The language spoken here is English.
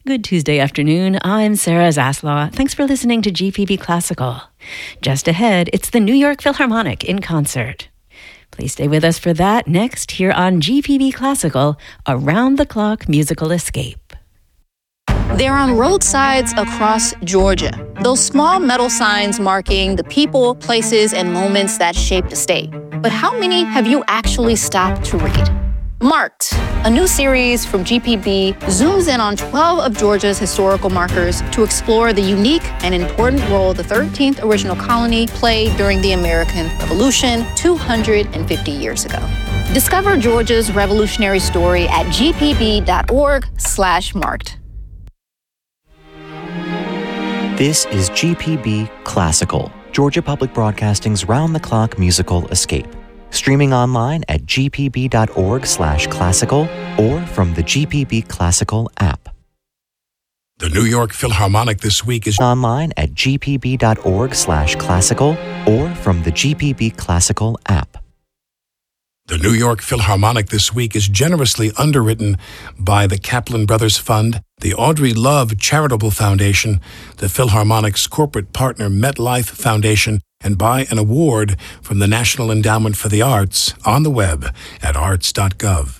Good Tuesday afternoon. I'm Sarah Zaslaw. Thanks for listening to GPB Classical. Just ahead, it's the New York Philharmonic in concert. Please stay with us for that next here on GPB Classical, Around the Clock Musical Escape. They're on roadsides across Georgia. Those small metal signs marking the people, places, and moments that shaped the state. But how many have you actually stopped to read? Marked, a new series from GPB, zooms in on 12 of Georgia's historical markers to explore the unique and important role the 13th original colony played during the American Revolution 250 years ago. Discover Georgia's revolutionary story at gpb.org/marked. This is GPB Classical, Georgia Public Broadcasting's round-the-clock musical escape. Streaming online at gpb.org/classical or from the GPB Classical app. The New York Philharmonic this week is online at gpb.org/classical or from the GPB Classical app. The New York Philharmonic this week is generously underwritten by the Kaplan Brothers Fund, the Audrey Love Charitable Foundation, the Philharmonic's corporate partner MetLife Foundation, and by an award from the National Endowment for the Arts on the web at arts.gov.